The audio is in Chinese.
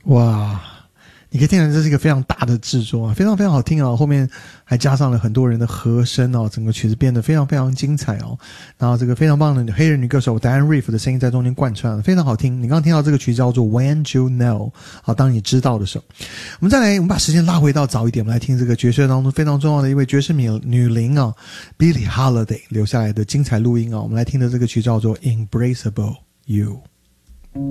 哇，你可以听出这是一个非常大的制作啊，非常非常好听啊，后面还加上了很多人的和声哦，整个曲子变得非常非常精彩哦。然后这个非常棒的黑人女歌手 Diane Reeves 的声音在中间贯穿，非常好听。你刚刚听到这个曲子叫做 When You Know， 好，当你知道的时候。我们再来，我们把时间拉回到早一点，我们来听这个爵士当中非常重要的一位爵士女伶啊 Billie Holiday 留下来的精彩录音啊，我们来听的这个曲叫做 Embraceable You。